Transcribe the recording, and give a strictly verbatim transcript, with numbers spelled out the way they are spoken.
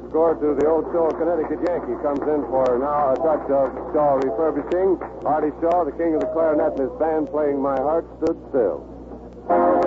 score to the Old Shaw, Connecticut Yankee. Comes in for now a touch of Shaw refurbishing. Artie Shaw, the king of the clarinet, and his band playing My Heart Stood Still.